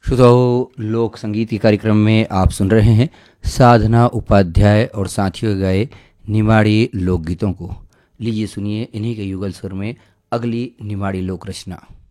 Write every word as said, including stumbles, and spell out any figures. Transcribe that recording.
श्रोताओं, लोक संगीत के कार्यक्रम में आप सुन रहे हैं साधना उपाध्याय और साथियों गाए निमाड़ी लोकगीतों को। लीजिए सुनिए इन्हीं के युगल स्वर में अगली निमाड़ी लोक रचना।